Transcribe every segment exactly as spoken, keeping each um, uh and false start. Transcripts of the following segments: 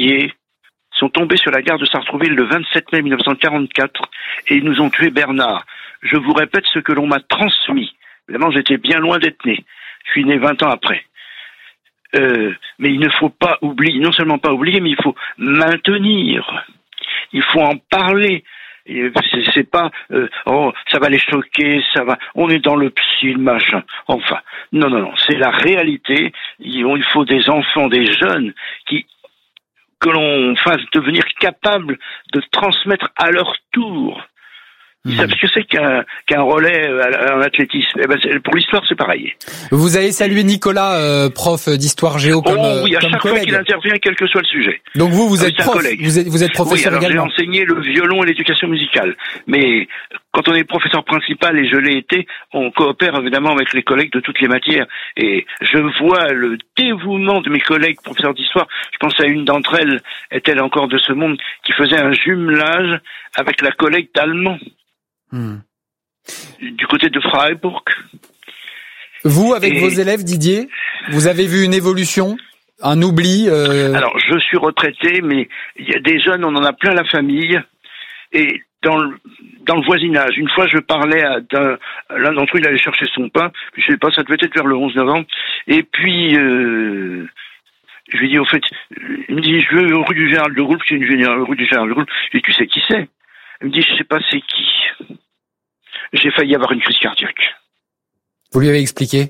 Templiers sont tombés sur la gare de Sartrouville le vingt-sept mai mille neuf cent quarante-quatre et ils nous ont tué Bernard. Je vous répète ce que l'on m'a transmis. Évidemment, j'étais bien loin d'être né. Je suis né vingt ans après. Euh, mais il ne faut pas oublier, non seulement pas oublier, mais il faut maintenir. Il faut en parler. Et c'est, c'est pas euh, oh ça va les choquer, ça va. On est dans le psy, le machin. Enfin, non, non, non. C'est la réalité. Il faut des enfants, des jeunes qui que l'on fasse devenir capables de transmettre à leur tour. Ils savent ce que c'est qu'un, qu'un relais en athlétisme. Eh ben, pour l'histoire, c'est pareil. Vous avez salué Nicolas, euh, prof d'histoire géo, comme collègue. Oh oui, à comme chaque collègue. fois qu'il intervient, quel que soit le sujet. Donc vous, vous ah, êtes prof, vous êtes, vous êtes professeur oui, alors également. J'ai enseigné le violon et l'éducation musicale. Mais quand on est professeur principal, et je l'ai été, on coopère évidemment avec les collègues de toutes les matières. Et je vois le dévouement de mes collègues professeurs d'histoire. Je pense à une d'entre elles, est-elle encore de ce monde, qui faisait un jumelage avec la collègue d'allemand. Hmm. Du côté de Freiburg. Vous, avec et... vos élèves, Didier, vous avez vu une évolution, un oubli euh... Alors, je suis retraité, mais il y a des jeunes, on en a plein la famille, et dans le, dans le voisinage. Une fois, je parlais à d'un, l'un d'entre eux, il allait chercher son pain, je sais pas, ça devait être vers le onze novembre, et puis euh, je lui ai dit, au fait, il me dit, je veux rue du Général de Gaulle, c'est une rue du Général de Gaulle. Je lui ai dit, tu sais qui c'est? Il me dit, je sais pas c'est qui. J'ai failli avoir une crise cardiaque. Vous lui avez expliqué?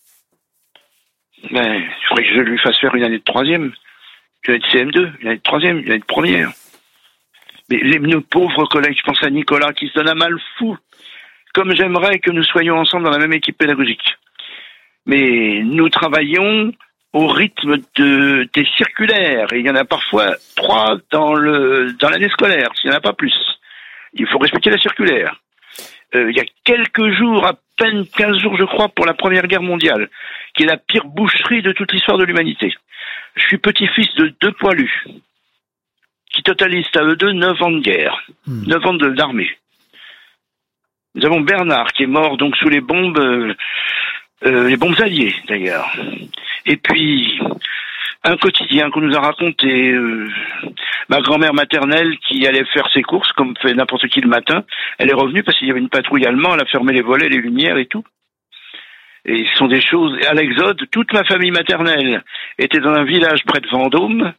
Ben, il faudrait que je lui fasse faire une année de troisième, une année de C M deux, une année de troisième, une année de première. Mais les, nos pauvres collègues, je pense à Nicolas, qui se donne un mal fou. Comme j'aimerais que nous soyons ensemble dans la même équipe pédagogique. Mais nous travaillons au rythme de, des circulaires. Et il y en a parfois trois dans le, dans l'année scolaire, s'il n'y en a pas plus. Il faut respecter la circulaire. Euh, il y a quelques jours, à peine quinze jours, je crois, pour la Première Guerre mondiale, qui est la pire boucherie de toute l'histoire de l'humanité. Je suis petit-fils de deux poilus, qui totalisent à eux deux neuf ans de guerre, mmh. neuf ans de, d'armée. Nous avons Bernard, qui est mort donc sous les bombes, euh, euh, les bombes alliées, d'ailleurs. Et puis, un quotidien qu'on nous a raconté, euh, ma grand-mère maternelle qui allait faire ses courses, comme fait n'importe qui le matin, elle est revenue parce qu'il y avait une patrouille allemande, elle a fermé les volets, les lumières et tout. Et ce sont des choses, à l'exode, toute ma famille maternelle était dans un village près de Vendôme,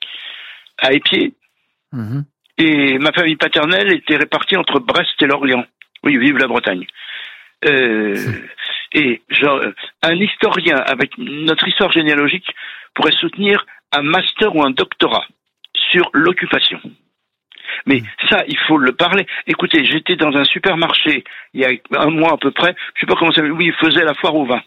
à Épied, mmh. et ma famille paternelle était répartie entre Brest et l'Orient. Oui, vive la Bretagne. Euh, et genre, un historien avec notre histoire généalogique pourrait soutenir un master ou un doctorat sur l'occupation. Mais ça, il faut le parler. Écoutez, j'étais dans un supermarché il y a un mois à peu près, je sais pas comment ça s'appelle, oui, il faisait la foire au vin.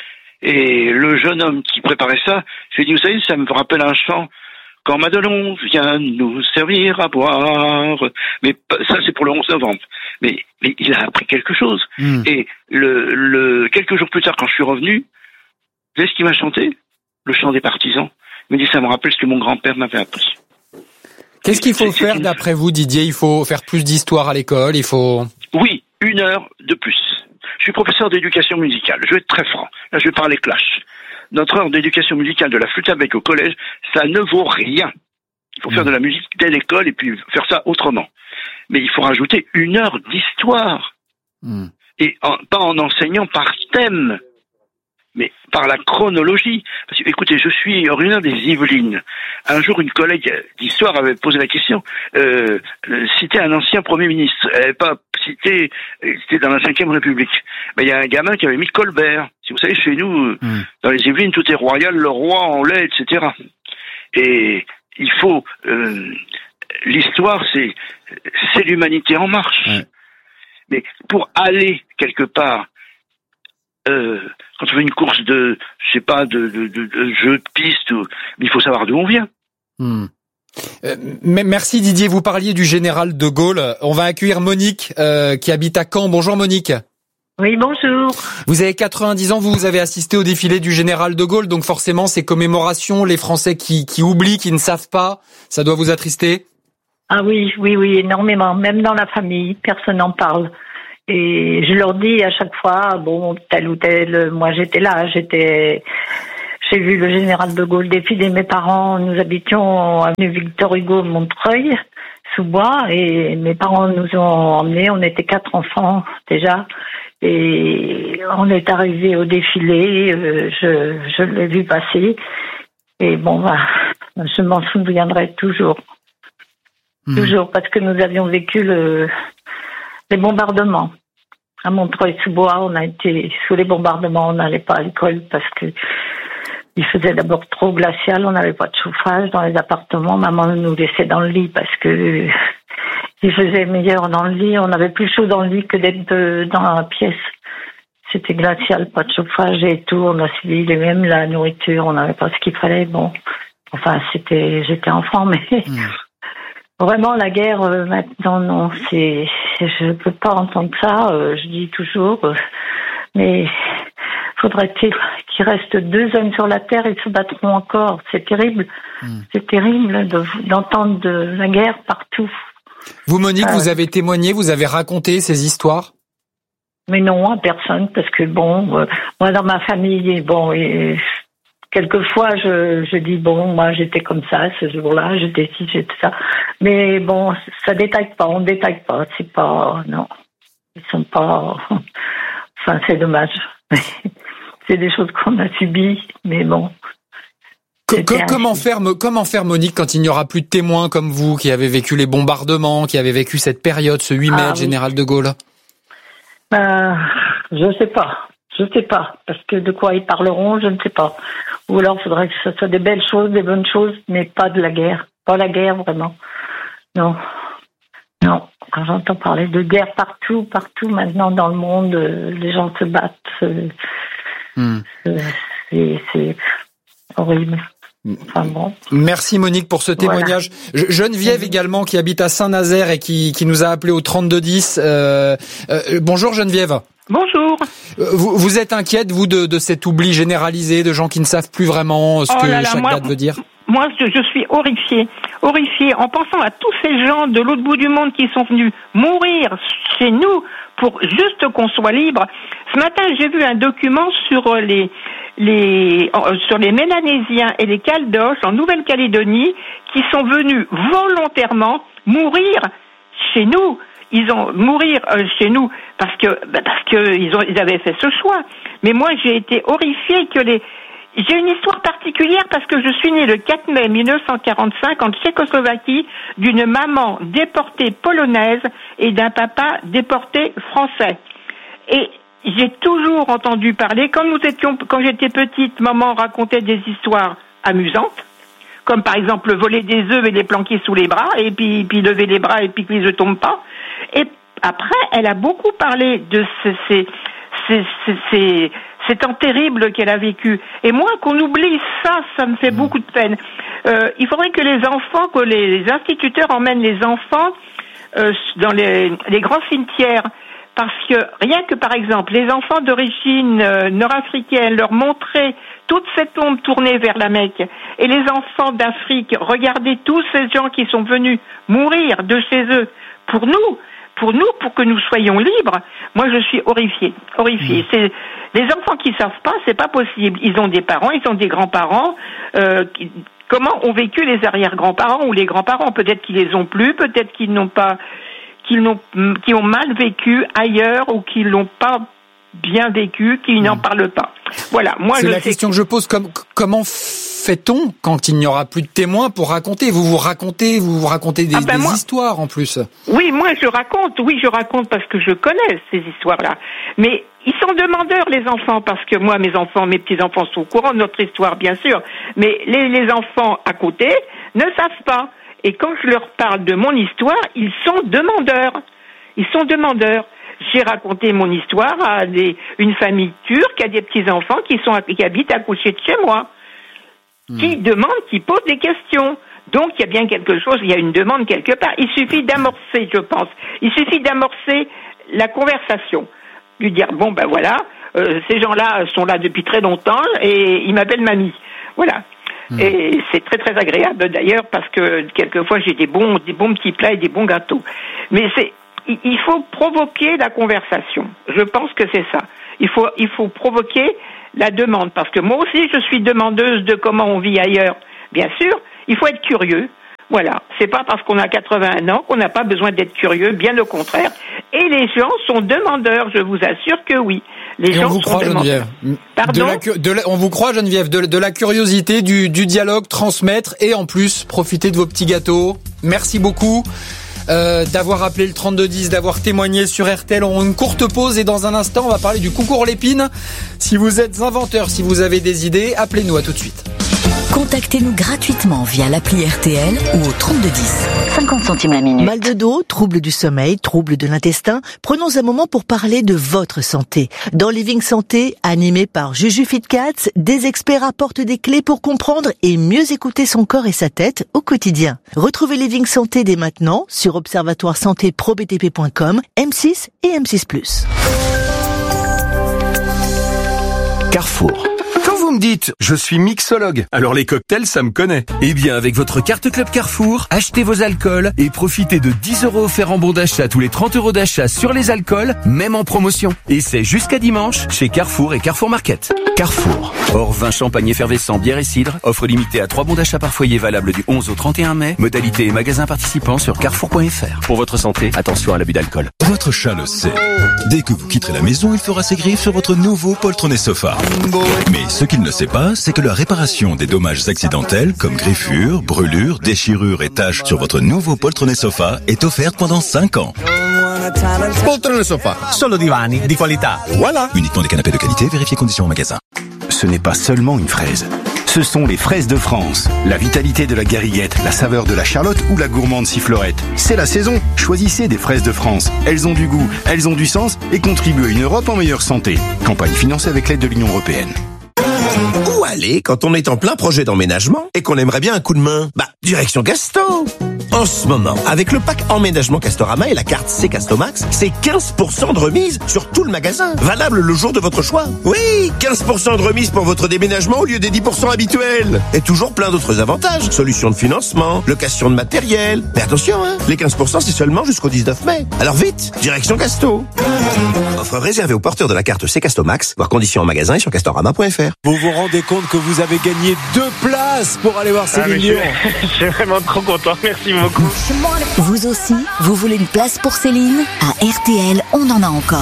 Et le jeune homme qui préparait ça, je lui ai dit, vous savez, ça me rappelle un chant, quand Madelon vient nous servir à boire. Mais ça, c'est pour le onze novembre. Mais, mais il a appris quelque chose. Mmh. Et le, le, quelques jours plus tard, quand je suis revenu, vous savez ce qu'il m'a chanté? Le chant des partisans. Il me dit, ça me rappelle ce que mon grand-père m'avait appris. Qu'est-ce qu'il faut c'est, faire c'est une... d'après vous, Didier? Il faut faire plus d'histoire à l'école, il faut... Oui, une heure de plus. Je suis professeur d'éducation musicale. Je vais être très franc. Là, je vais parler clash. Notre heure d'éducation musicale de la flûte à bec au collège, ça ne vaut rien. Il faut mmh. faire de la musique dès l'école et puis faire ça autrement. Mais il faut rajouter une heure d'histoire. Mmh. Et en, pas en enseignant par thème, mais par la chronologie. Parce que, écoutez, je suis originaire des Yvelines. Un jour, une collègue d'histoire avait posé la question, euh, citer un ancien Premier ministre. Elle n'avait pas cité, c'était dans la cinquième République. Mais il y a un gamin qui avait mis Colbert. Si vous savez, chez nous, mmh. dans les Yvelines, tout est royal, le roi en lait, et cetera. Et il faut... Euh, l'histoire, c'est, c'est l'humanité en marche. Mmh. Mais pour aller quelque part... Euh, quand on fait une course de, je sais pas, de, de, de, de jeu de piste, ou, mais il faut savoir d'où on vient. Hmm. Euh, merci Didier, vous parliez du général de Gaulle. On va accueillir Monique euh, qui habite à Caen. Bonjour Monique. Oui, bonjour. Vous avez quatre-vingt-dix ans, vous, vous avez assisté au défilé du général de Gaulle, donc forcément ces commémorations, les Français qui, qui oublient, qui ne savent pas, ça doit vous attrister? Ah oui, oui, oui, énormément. Même dans la famille, personne n'en parle. Et je leur dis à chaque fois, bon, tel ou tel, moi j'étais là, j'étais, j'ai vu le général de Gaulle défiler. Mes parents, nous habitions avenue Victor Hugo, Montreuil, sous bois, et mes parents nous ont emmenés. On était quatre enfants déjà, et on est arrivé au défilé. Euh, je, je l'ai vu passer, et bon, bah, je m'en souviendrai toujours, mmh. toujours, parce que nous avions vécu le, les bombardements. À Montreuil-sous-Bois, on a été sous les bombardements, on n'allait pas à l'école parce que il faisait d'abord trop glacial, on n'avait pas de chauffage dans les appartements. Maman nous laissait dans le lit parce que il faisait meilleur dans le lit. On avait plus chaud dans le lit que d'être dans la pièce. C'était glacial, pas de chauffage et tout. On a suivi les mêmes, la nourriture, on n'avait pas ce qu'il fallait. Bon, enfin, c'était, j'étais enfant, mais mmh. vraiment la guerre euh, maintenant, non, c'est, je peux pas entendre ça. Euh, je dis toujours, euh, mais faudrait-il qu'il reste deux hommes sur la terre, ils se battront encore. C'est terrible, mmh. c'est terrible de, d'entendre de la guerre partout. Vous, Monique, euh, vous avez témoigné, vous avez raconté ces histoires? Mais non, à personne, parce que bon, euh, moi dans ma famille, bon, et, quelquefois je, je dis bon, moi j'étais comme ça ce jour-là, j'étais ci, j'étais ça. Mais bon, ça détaille pas, on détaille pas, c'est pas, non, ils sont pas, enfin c'est dommage. C'est des choses qu'on a subies, mais bon. Que, que, comment faire, comment faire, Monique, quand il n'y aura plus de témoins comme vous, qui avez vécu les bombardements, qui avez vécu cette période, ce huit mai, ah, oui. Général de Gaulle? Euh, je sais pas, je sais pas, parce que de quoi ils parleront, je ne sais pas. Ou alors, il faudrait que ce soit des belles choses, des bonnes choses, mais pas de la guerre, pas la guerre vraiment. Non, non. Quand j'entends parler de guerre partout, partout maintenant dans le monde, euh, les gens se battent. Euh, hmm. euh, c'est, c'est horrible. Enfin bon. Merci Monique pour ce témoignage. Voilà. Geneviève également qui habite à Saint-Nazaire et qui, qui nous a appelé au trente-deux dix. Euh, euh, bonjour Geneviève. Bonjour. Vous, vous êtes inquiète, vous, de, de cet oubli généralisé, de gens qui ne savent plus vraiment ce oh que là là, chaque moi, date veut dire? Moi, je, je suis horrifiée. Horrifiée en pensant à tous ces gens de l'autre bout du monde qui sont venus mourir chez nous pour juste qu'on soit libre. Ce matin, j'ai vu un document sur les... Les, sur les Mélanésiens et les Caldoches en Nouvelle-Calédonie qui sont venus volontairement mourir chez nous. Ils ont mourir euh, chez nous parce que bah parce que ils ont ils avaient fait ce choix. Mais moi j'ai été horrifiée que les j'ai une histoire particulière parce que je suis née le quatre mai mille neuf cent quarante-cinq en Tchécoslovaquie d'une maman déportée polonaise et d'un papa déporté français. Et j'ai toujours entendu parler, quand nous étions, quand j'étais petite, maman racontait des histoires amusantes, comme par exemple voler des œufs et les planquer sous les bras, et puis, puis lever les bras et puis qu'ils ne tombent pas. Et après, elle a beaucoup parlé de ces, ces, ces, ces, ces, ces temps terribles qu'elle a vécu. Et moi, qu'on oublie ça, ça me fait beaucoup de peine. Euh, il faudrait que les enfants, que les instituteurs emmènent les enfants euh, dans les, les grands cimetières. Parce que rien que, par exemple, les enfants d'origine euh, nord-africaine leur montrer toute cette ombre tournée vers la Mecque, et les enfants d'Afrique, regardez tous ces gens qui sont venus mourir de chez eux, pour nous, pour nous, pour que nous soyons libres. Moi, je suis horrifiée, horrifiée. Mmh. C'est les enfants qui savent pas, c'est pas possible. Ils ont des parents, ils ont des grands-parents. Euh, qui, comment ont vécu les arrière-grands-parents ou les grands-parents? Peut-être qu'ils les ont plus, peut-être qu'ils n'ont pas. Qu'ils n'ont, qui ont mal vécu ailleurs ou qui l'ont pas bien vécu, qui n'en parlent pas. Voilà. Moi, c'est je la sais question que je pose. Comme, comment fait-on quand il n'y aura plus de témoins pour raconter? Vous vous racontez, vous vous racontez des, ah ben des moi, histoires en plus. Oui, moi je raconte. Oui, je raconte parce que je connais ces histoires-là. Mais ils sont demandeurs, les enfants, parce que moi, mes enfants, mes petits-enfants sont au courant de notre histoire, bien sûr. Mais les, les enfants à côté ne savent pas. Et quand je leur parle de mon histoire, ils sont demandeurs. Ils sont demandeurs. J'ai raconté mon histoire à des, une famille turque, à des petits-enfants qui sont, qui habitent à côté de chez moi. Mmh. Qui demandent, qui posent des questions. Donc, il y a bien quelque chose, il y a une demande quelque part. Il suffit d'amorcer, je pense. Il suffit d'amorcer la conversation. Lui dire, bon, ben voilà, euh, ces gens-là sont là depuis très longtemps et ils m'appellent mamie. Voilà. Mmh. Et c'est très très agréable d'ailleurs parce que quelquefois j'ai des bons des bons petits plats et des bons gâteaux. Mais c'est il faut provoquer la conversation. Je pense que c'est ça. Il faut il faut provoquer la demande, parce que moi aussi je suis demandeuse de comment on vit ailleurs. Bien sûr, il faut être curieux. Voilà, c'est pas parce qu'on a quatre-vingt-un ans qu'on n'a pas besoin d'être curieux, bien au contraire. Et les gens sont demandeurs, je vous assure que oui. Les Et gens on vous sont croit, demandeurs. Geneviève. Pardon ? de la, de la, on vous croit, Geneviève, de, de la curiosité, du, du dialogue, transmettre et en plus profiter de vos petits gâteaux. Merci beaucoup euh, d'avoir appelé le trente-deux dix, d'avoir témoigné sur R T L. On a une courte pause et dans un instant, on va parler du concours Lépine. Si vous êtes inventeur, si vous avez des idées, appelez-nous, à tout de suite. Contactez-nous gratuitement via l'appli R T L ou au trente-deux dix. cinquante centimes la minute. Mal de dos, troubles du sommeil, troubles de l'intestin. Prenons un moment pour parler de votre santé. Dans Living Santé, animé par Juju Fitcats, des experts apportent des clés pour comprendre et mieux écouter son corps et sa tête au quotidien. Retrouvez Living Santé dès maintenant sur observatoire santé pro b t p point com, M six et M six plus. Carrefour. Quand vous me dites « je suis mixologue », alors les cocktails, ça me connaît. Eh bien, avec votre carte Club Carrefour, achetez vos alcools et profitez de dix euros offerts en bon d'achat tous les trente euros d'achat sur les alcools, même en promotion. Et c'est jusqu'à dimanche chez Carrefour et Carrefour Market. Carrefour. Hors vin, champagne effervescent, bière et cidre. Offre limitée à trois bons d'achat par foyer valable du onze au trente et un mai. Modalité et magasins participants sur carrefour point f r. Pour votre santé, attention à l'abus d'alcool. Votre chat le sait. Dès que vous quitterez la maison, il fera ses griffes sur votre nouveau poltronné sofa. Mais ce qu'il ne sait pas, c'est que la réparation des dommages accidentels comme griffures, brûlures, déchirures et taches sur votre nouveau poltronné sofa est offerte pendant cinq ans. Poltrone sofa, solo divani di qualità. Voilà. Uniquement des canapés de qualité, vérifiez conditions au magasin. Ce n'est pas seulement une fraise. Ce sont les fraises de France. La vitalité de la gariguette, la saveur de la charlotte ou la gourmande sifflorette. C'est la saison. Choisissez des fraises de France. Elles ont du goût, elles ont du sens et contribuent à une Europe en meilleure santé. Campagne financée avec l'aide de l'Union européenne. Où aller quand on est en plein projet d'emménagement et qu'on aimerait bien un coup de main? Bah, direction Casto. En ce moment, avec le pack emménagement Castorama et la carte C Castomax, c'est quinze pour cent de remise sur tout le magasin. Valable le jour de votre choix. Oui, quinze pour cent de remise pour votre déménagement au lieu des dix pour cent habituels. Et toujours plein d'autres avantages. Solutions de financement, location de matériel. Mais attention, hein, les quinze pour cent c'est seulement jusqu'au dix-neuf mai. Alors vite, direction Casto. Offre réservée aux porteurs de la carte C Castomax, voir conditions en magasin et sur castorama point f r. Vous vous rendez compte que vous avez gagné deux places pour aller voir Céline ah, Dion. Je suis vraiment trop content, merci beaucoup. Vous aussi, vous voulez une place pour Céline? À R T L, on en a encore.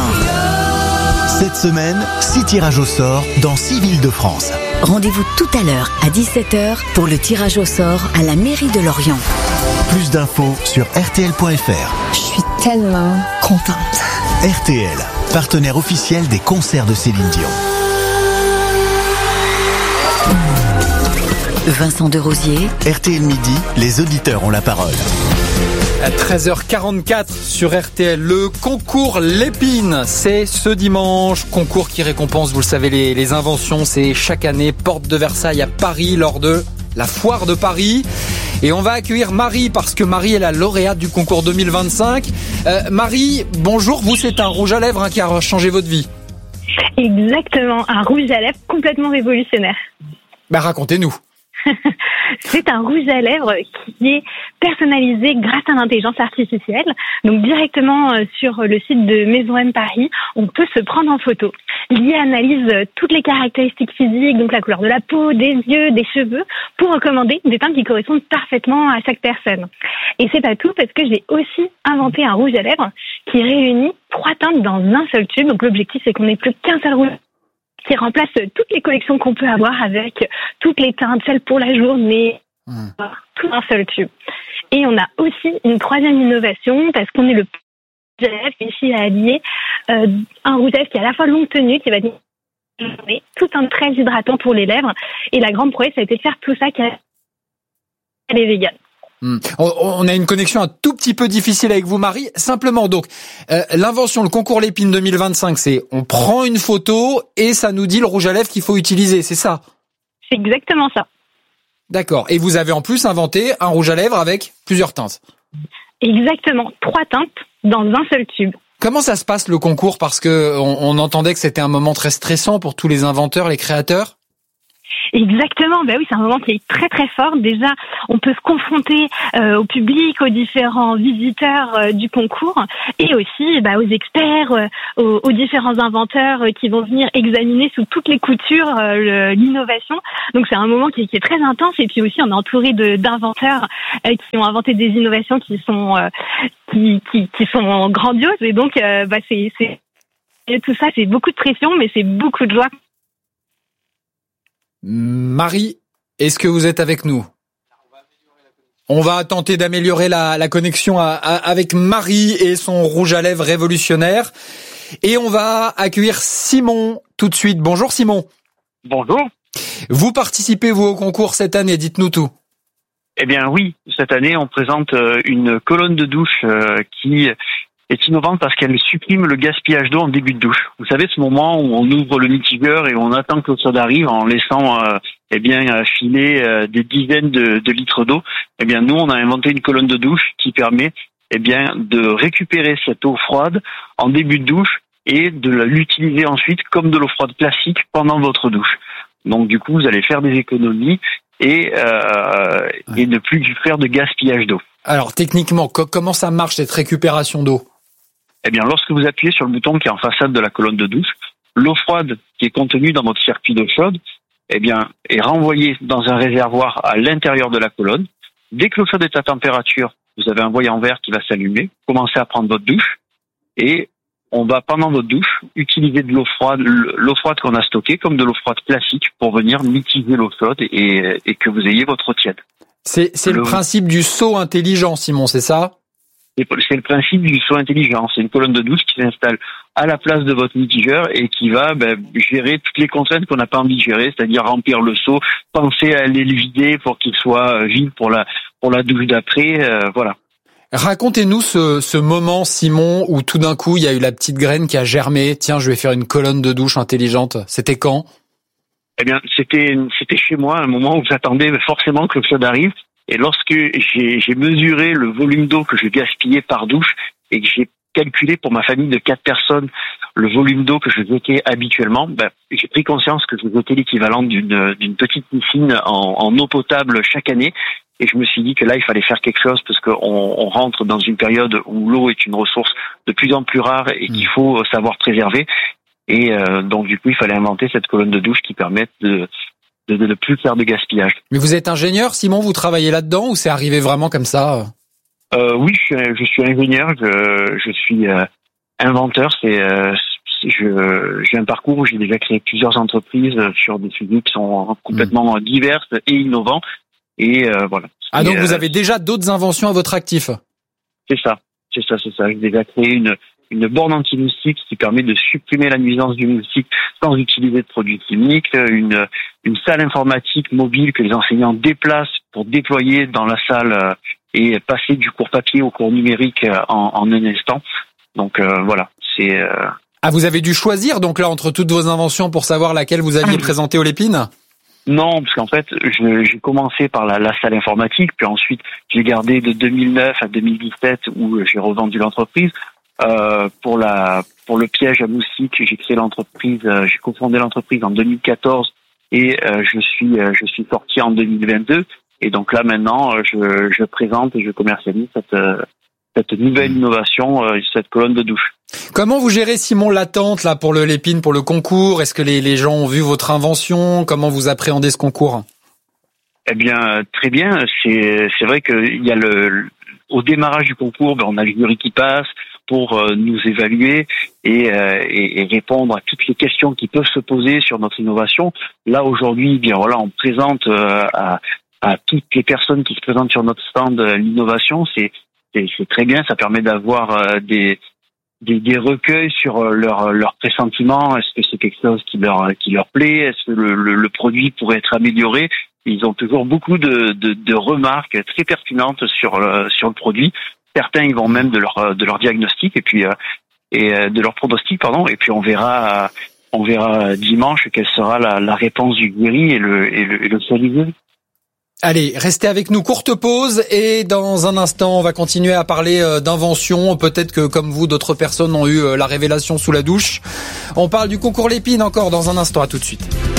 Cette semaine, six tirages au sort dans six villes de France. Rendez-vous tout à l'heure à dix-sept heures pour le tirage au sort à la mairie de Lorient. Plus d'infos sur r t l point f r. Je suis tellement contente. R T L, partenaire officiel des concerts de Céline Dion. Vincent Derosier. R T L Midi, les auditeurs ont la parole. À treize heures quarante-quatre sur R T L, le concours Lépine, c'est ce dimanche. Concours qui récompense, vous le savez, les, les inventions. C'est chaque année, porte de Versailles à Paris, lors de la foire de Paris. Et on va accueillir Marie, parce que Marie est la lauréate du concours deux mille vingt-cinq. Euh, Marie, bonjour, vous, c'est un rouge à lèvres hein, qui a changé votre vie. Exactement, un rouge à lèvres complètement révolutionnaire. Bah, racontez-nous. C'est un rouge à lèvres qui est personnalisé grâce à l'intelligence artificielle. Donc directement sur le site de Maison M Paris, on peut se prendre en photo. L'I A analyse toutes les caractéristiques physiques, donc la couleur de la peau, des yeux, des cheveux, pour recommander des teintes qui correspondent parfaitement à chaque personne. Et c'est pas tout, parce que j'ai aussi inventé un rouge à lèvres qui réunit trois teintes dans un seul tube. Donc l'objectif, c'est qu'on n'ait plus qu'un seul rouge qui remplace toutes les collections qu'on peut avoir avec toutes les teintes, celles pour la journée, mmh. tout un seul tube. Et on a aussi une troisième innovation, parce qu'on est le rouge à lèvres qui réussit à allier euh, un rouge à lèvres qui est à la fois longue tenue, qui va dire tout un très hydratant pour les lèvres. Et la grande prouesse, ça a été de faire tout ça qui a les véganes. Mmh. On, on a une connexion un tout petit peu difficile avec vous, Marie. Simplement, donc, euh, l'invention, le concours Lépine deux mille vingt-cinq, c'est on prend une photo et ça nous dit le rouge à lèvres qu'il faut utiliser, c'est ça? C'est exactement ça. D'accord. Et vous avez en plus inventé un rouge à lèvres avec plusieurs teintes. Exactement. Trois teintes dans un seul tube. Comment ça se passe le concours? Parce que on, on entendait que c'était un moment très stressant pour tous les inventeurs, les créateurs. Exactement, bah oui, c'est un moment qui est très très fort. Déjà, on peut se confronter euh, au public, aux différents visiteurs euh, du concours, et aussi bah, aux experts, euh, aux, aux différents inventeurs euh, qui vont venir examiner sous toutes les coutures euh, le, l'innovation. Donc c'est un moment qui, qui est très intense, et puis aussi on est entouré de, d'inventeurs euh, qui ont inventé des innovations qui sont euh, qui, qui, qui sont grandioses, et donc euh, bah, c'est, c'est tout ça, c'est beaucoup de pression, mais c'est beaucoup de joie. Marie, est-ce que vous êtes avec nous ? On va tenter d'améliorer la, la connexion à, à, avec Marie et son rouge à lèvres révolutionnaire. Et on va accueillir Simon tout de suite. Bonjour Simon. Bonjour. Vous participez, vous, au concours cette année, dites-nous tout. Eh bien oui, cette année, on présente une colonne de douche qui est innovante parce qu'elle supprime le gaspillage d'eau en début de douche. Vous savez, ce moment où on ouvre le mitigeur et on attend que l'eau chaude arrive en laissant euh, eh bien filer euh, des dizaines de, de litres d'eau. Eh bien, nous, on a inventé une colonne de douche qui permet eh bien de récupérer cette eau froide en début de douche et de l'utiliser ensuite comme de l'eau froide classique pendant votre douche. Donc, du coup, vous allez faire des économies et euh, et ne plus faire de gaspillage d'eau. Alors, techniquement, co- comment ça marche cette récupération d'eau ? Eh bien, lorsque vous appuyez sur le bouton qui est en façade de la colonne de douche, l'eau froide qui est contenue dans votre circuit d'eau chaude, eh bien, est renvoyée dans un réservoir à l'intérieur de la colonne. Dès que l'eau chaude est à température, vous avez un voyant vert qui va s'allumer, commencez à prendre votre douche, et on va, pendant votre douche, utiliser de l'eau froide, l'eau froide qu'on a stockée, comme de l'eau froide classique, pour venir mitiger l'eau chaude et, et que vous ayez votre eau tiède. C'est, c'est le... le principe du seau intelligent, Simon, c'est ça ? C'est le principe du seau intelligent. C'est une colonne de douche qui s'installe à la place de votre mitigeur et qui va ben, gérer toutes les contraintes qu'on n'a pas envie de gérer, c'est-à-dire remplir le seau, penser à aller le vider pour qu'il soit vide pour la pour la douche d'après. Euh, voilà. Racontez-nous ce, ce moment, Simon, où tout d'un coup il y a eu la petite graine qui a germé. Tiens, je vais faire une colonne de douche intelligente. C'était quand ? Eh bien, c'était c'était chez moi, un moment où j'attendais forcément que le chaude arrive. Et lorsque j'ai, j'ai mesuré le volume d'eau que je gaspillais par douche et que j'ai calculé pour ma famille de quatre personnes le volume d'eau que je jetais habituellement, ben, j'ai pris conscience que je jetais l'équivalent d'une, d'une petite piscine en, en eau potable chaque année. Et je me suis dit que là, il fallait faire quelque chose parce qu'on on rentre dans une période où l'eau est une ressource de plus en plus rare et qu'il faut savoir préserver. Et euh, donc, du coup, il fallait inventer cette colonne de douche qui permette de de ne plus faire de gaspillage. Mais vous êtes ingénieur, Simon, vous travaillez là-dedans ou c'est arrivé vraiment comme ça ? euh, Oui, je suis, je suis ingénieur, je, je suis euh, inventeur. C'est, euh, je, j'ai un parcours où j'ai déjà créé plusieurs entreprises sur des sujets qui sont complètement mmh. diverses et innovants. Et euh, voilà. Ah, donc et, vous euh, avez déjà d'autres inventions à votre actif ? C'est ça, c'est ça, c'est ça. J'ai déjà créé une une borne anti-moustique qui permet de supprimer la nuisance du moustique sans utiliser de produits chimiques, une, une salle informatique mobile que les enseignants déplacent pour déployer dans la salle et passer du cours papier au cours numérique en, en un instant. Donc euh, voilà, c'est... Euh... Ah, vous avez dû choisir donc là entre toutes vos inventions pour savoir laquelle vous aviez présenté au Lépine ? Non, parce qu'en fait, je, j'ai commencé par la, la salle informatique, puis ensuite j'ai gardé de deux mille neuf à deux mille dix-sept où j'ai revendu l'entreprise. Euh, pour la pour le piège à moustiques, j'ai créé l'entreprise, euh, j'ai cofondé l'entreprise en deux mille quatorze et euh, je suis euh, je suis sorti en deux mille vingt-deux et donc là maintenant euh, je je présente et je commercialise cette euh, cette nouvelle innovation, euh, cette colonne de douche. Comment vous gérez, Simon, l'attente là pour le Lépine, pour le concours ? Est-ce que les les gens ont vu votre invention ? Comment vous appréhendez ce concours ? Eh bien, très bien. C'est c'est vrai qu'il y a le au démarrage du concours, ben, on a le jury qui passe pour euh, nous évaluer et, euh, et, et répondre à toutes les questions qui peuvent se poser sur notre innovation. Là aujourd'hui, bien voilà, on présente euh, à, à toutes les personnes qui se présentent sur notre stand euh, l'innovation. C'est, c'est c'est très bien, ça permet d'avoir euh, des, des des recueils sur euh, leur leur pressentiment. Est-ce que c'est quelque chose qui leur qui leur plaît ? Est-ce que le, le, le produit pourrait être amélioré ? Ils ont toujours beaucoup de, de, de remarques très pertinentes sur le, sur le produit. Certains, ils vont même de leur de leur diagnostic et puis euh, et euh, de leur pronostic, pardon. Et puis on verra on verra dimanche quelle sera la, la réponse du jury et le et le, et le choix du jury. Allez, restez avec nous, courte pause et dans un instant, on va continuer à parler d'invention. Peut-être que comme vous, d'autres personnes ont eu la révélation sous la douche. On parle du concours Lépine encore dans un instant, à tout de suite.